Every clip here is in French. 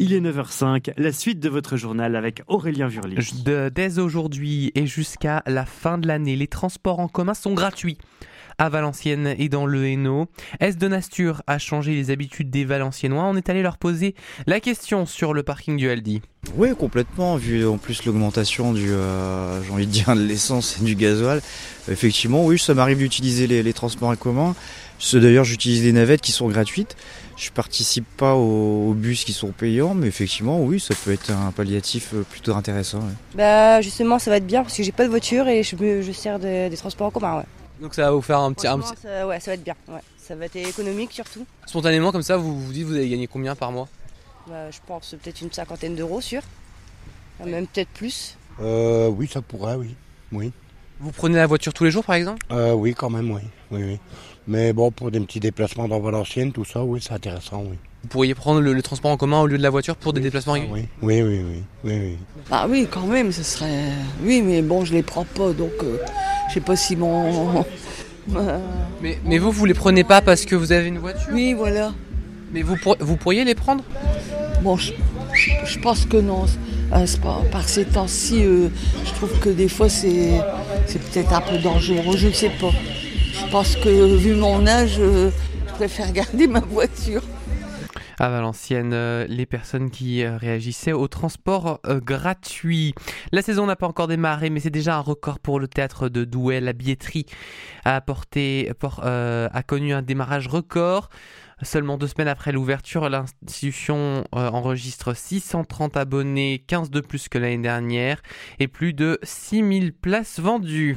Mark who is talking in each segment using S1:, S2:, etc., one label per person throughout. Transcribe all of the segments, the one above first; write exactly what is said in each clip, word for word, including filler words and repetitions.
S1: Il est neuf heures cinq, la suite de votre journal avec Aurélien Vurly.
S2: De, dès aujourd'hui et jusqu'à la fin de l'année, les transports en commun sont gratuits à Valenciennes et dans le Hainaut. Est-ce de nature à changer les habitudes des Valenciennois ? On est allé leur poser la question sur le parking du Aldi.
S3: Oui, complètement, vu en plus l'augmentation du, euh, j'ai envie de dire, de l'essence et du gasoil. Effectivement, oui, ça m'arrive d'utiliser les, les transports en commun. C'est, d'ailleurs, j'utilise les navettes qui sont gratuites. Je participe pas aux, aux bus qui sont payants, mais effectivement, oui, ça peut être un palliatif plutôt intéressant. Ouais.
S4: Bah, justement, ça va être bien parce que j'ai pas de voiture et je, me, je sers de, des transports en commun. Ouais.
S2: Donc ça va vous faire un petit... Un petit...
S4: Ça, ouais, ça va être bien. Ouais. Ça va être économique surtout.
S2: Spontanément, comme ça, vous vous dites vous allez gagner combien par mois ?
S4: Bah, je pense peut-être une cinquantaine d'euros sûr. Même peut-être plus.
S5: Euh, oui, ça pourrait, oui. oui.
S2: Vous prenez la voiture tous les jours, par exemple ?
S5: euh, Oui, quand même, oui. oui, oui. Mais bon, pour des petits déplacements dans Valenciennes, tout ça, oui, c'est intéressant, oui.
S2: Vous pourriez prendre le, le transport en commun au lieu de la voiture pour des
S5: oui,
S2: déplacements réguliers ?
S5: Oui, oui, oui, oui, oui, oui.
S6: Bah oui, quand même, ce serait... Oui, mais bon, je les prends pas, donc euh, je sais pas si mon...
S2: mais, mais vous, vous les prenez pas parce que vous avez une voiture ?
S6: Oui, voilà.
S2: Mais vous, pour, vous pourriez les prendre ?
S6: Bon, je, je pense que non. Euh, c'est pas, par ces temps-ci, euh, je trouve que des fois, c'est, c'est peut-être un peu dangereux, je ne sais pas. Je pense que, vu mon âge, euh, je préfère garder ma voiture.
S2: À Valenciennes, euh, les personnes qui euh, réagissaient au transport euh, gratuit. La saison n'a pas encore démarré, mais c'est déjà un record pour le théâtre de Douai. La billetterie a, apporté, pour, euh, a connu un démarrage record. Seulement deux semaines après l'ouverture, l'institution euh, enregistre six cent trente abonnés, quinze de plus que l'année dernière, et plus de six mille places vendues.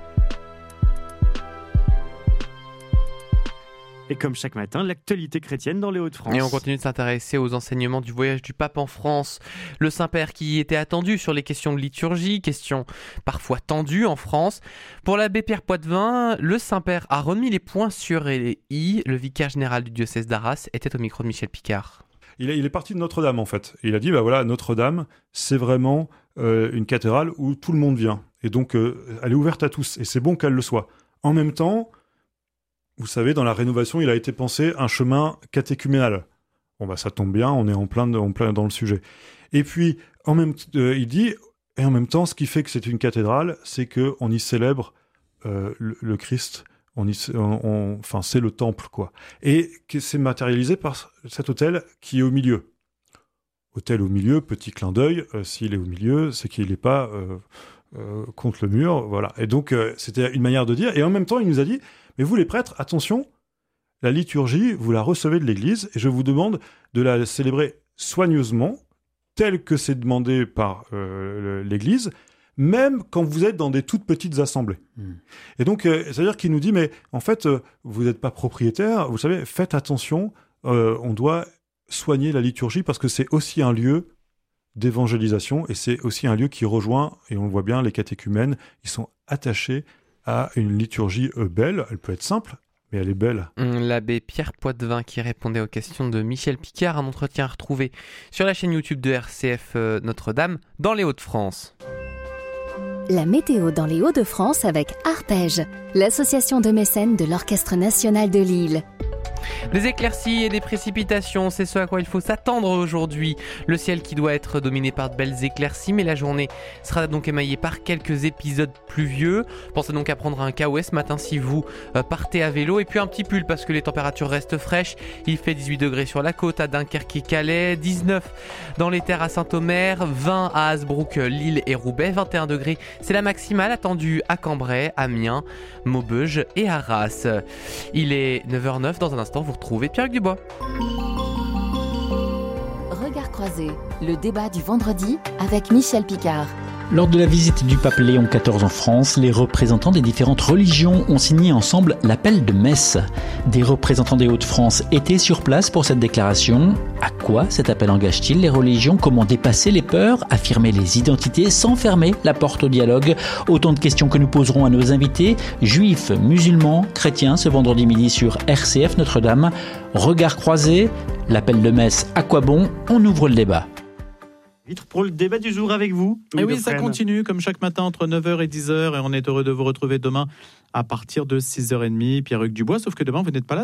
S1: Et comme chaque matin, l'actualité chrétienne dans les Hauts-de-France.
S2: Et on continue de s'intéresser aux enseignements du voyage du pape en France. Le Saint-Père qui était attendu sur les questions de liturgie, questions parfois tendues en France. Pour l'abbé Pierre Poitvin, le Saint-Père a remis les points sur les i. Le vicaire général du diocèse d'Arras était au micro de Michel Picard.
S7: Il est, il est parti de Notre-Dame en fait. Et il a dit, bah voilà, Notre-Dame, c'est vraiment euh, une cathédrale où tout le monde vient. Et donc, euh, elle est ouverte à tous. Et c'est bon qu'elle le soit. En même temps, vous savez, dans la rénovation, il a été pensé un chemin catéchuménal. Bon, bah, ça tombe bien, on est en plein, de, en plein dans le sujet. Et puis, en même, euh, il dit, et en même temps, ce qui fait que c'est une cathédrale, c'est qu'on y célèbre euh, le, le Christ. On y, on, on, enfin, c'est le temple, quoi. Et que c'est matérialisé par cet autel qui est au milieu. Autel au milieu, petit clin d'œil. Euh, s'il est au milieu, c'est qu'il n'est pas euh, euh, contre le mur, voilà. Et donc, euh, c'était une manière de dire. Et en même temps, il nous a dit, mais vous les prêtres, attention, la liturgie, vous la recevez de l'Église et je vous demande de la célébrer soigneusement, telle que c'est demandé par euh, l'Église, même quand vous êtes dans des toutes petites assemblées. Mmh. Et donc, euh, c'est-à-dire qu'il nous dit, mais en fait, euh, vous n'êtes pas propriétaire, vous savez, faites attention, euh, on doit soigner la liturgie parce que c'est aussi un lieu d'évangélisation et c'est aussi un lieu qui rejoint, et on le voit bien, les catéchumènes, ils sont attachés à une liturgie belle, elle peut être simple, mais elle est belle.
S2: L'abbé Pierre Poitvin qui répondait aux questions de Michel Picard, un entretien retrouvé sur la chaîne YouTube de R C F Notre-Dame dans les Hauts-de-France.
S8: La météo dans les Hauts-de-France avec Arpège, l'association de mécènes de l'Orchestre national de Lille.
S2: Des éclaircies et des précipitations, c'est ce à quoi il faut s'attendre aujourd'hui. Le ciel qui doit être dominé par de belles éclaircies, mais la journée sera donc émaillée par quelques épisodes pluvieux. Pensez donc à prendre un caouet ce matin si vous euh, partez à vélo, et puis un petit pull parce que les températures restent fraîches. Il fait dix-huit degrés sur la côte à Dunkerque et Calais, dix-neuf dans les terres à Saint-Omer, vingt à Hasbrook, Lille et Roubaix, vingt et un degrés. C'est la maximale attendue à Cambrai, Amiens, Maubeuge et Arras. Il est neuf heures neuf, dans un instant vous retrouvez Pierre Dubois.
S8: Regard croisé, le débat du vendredi avec Michel Picard.
S9: Lors de la visite du pape Léon quatorze en France, les représentants des différentes religions ont signé ensemble l'appel de Metz. Des représentants des Hauts-de-France étaient sur place pour cette déclaration. À quoi cet appel engage-t-il les religions ? Comment dépasser les peurs ? Affirmer les identités sans fermer la porte au dialogue ? Autant de questions que nous poserons à nos invités, juifs, musulmans, chrétiens, ce vendredi midi sur R C F Notre-Dame. Regard croisé, l'appel de Metz, à quoi bon ? On ouvre le débat.
S1: Pour le débat du jour avec vous.
S10: Et oui, ça continue comme chaque matin entre neuf heures et dix heures et on est heureux de vous retrouver demain à partir de six heures trente. Pierre-Hugues Dubois, sauf que demain vous n'êtes pas là, si ?